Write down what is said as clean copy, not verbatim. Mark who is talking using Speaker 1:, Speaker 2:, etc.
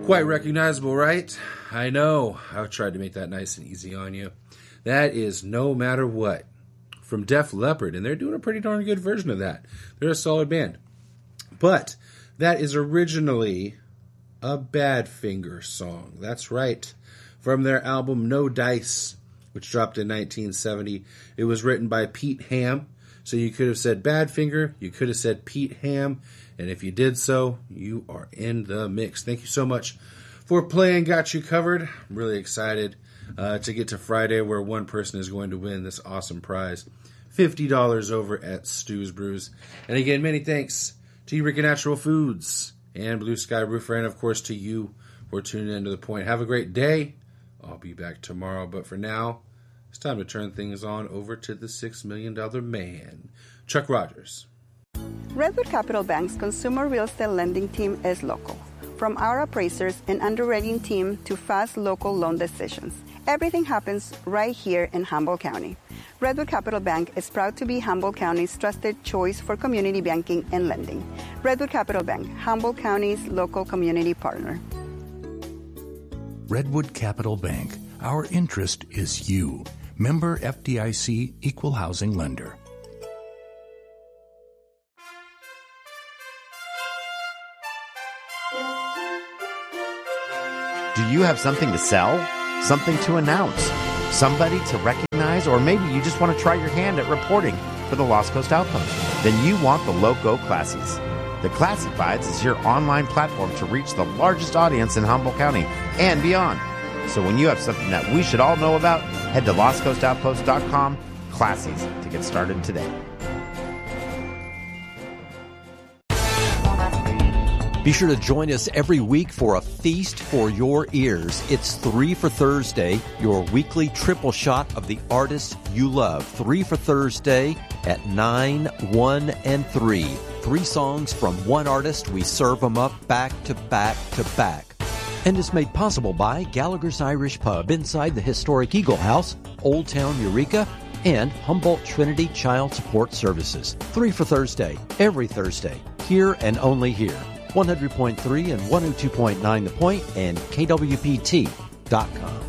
Speaker 1: Quite recognizable, right? I know. I tried to make that nice and easy on you. That is No Matter What from Def Leppard, and they're doing a pretty darn good version of that. They're a solid band. But that is originally a Badfinger song. That's right. From their album No Dice, which dropped in 1970. It was written by Pete Ham. So you could have said Badfinger, you could have said Pete Ham, and if you did so, you are in the mix. Thank you so much for playing Got You Covered. I'm really excited to get to Friday where one person is going to win this awesome prize. $50 over at Stu's Brews. And again, many thanks to Eureka Natural Foods and Blue Sky Roofer, and of course to you for tuning in to The Point. Have a great day. I'll be back tomorrow, but for now, it's time to turn things on over to the $6 Million Man, Chuck Rogers.
Speaker 2: Redwood Capital Bank's consumer real estate lending team is local. From our appraisers and underwriting team to fast local loan decisions, everything happens right here in Humboldt County. Redwood Capital Bank is proud to be Humboldt County's trusted choice for community banking and lending. Redwood Capital Bank, Humboldt County's local community partner.
Speaker 3: Redwood Capital Bank. Our interest is you. Member FDIC Equal Housing Lender.
Speaker 4: Do you have something to sell? Something to announce? Somebody to recognize? Or maybe you just want to try your hand at reporting for the Lost Coast Outpost? Then you want the Loco Classies. The Classifieds is your online platform to reach the largest audience in Humboldt County and beyond. So when you have something that we should all know about, head to lostcoastoutpost.com, Classies, to get started today.
Speaker 5: Be sure to join us every week for a feast for your ears. It's 3 for Thursday, your weekly triple shot of the artists you love. 3 for Thursday at 9, 1, and 3. 3 songs from one artist. We serve them up back to back to back. And is made possible by Gallagher's Irish Pub inside the historic Eagle House, Old Town Eureka, and Humboldt Trinity Child Support Services. 3 for Thursday, every Thursday, here and only here. 100.3 and 102.9 The Point and KWPT.com.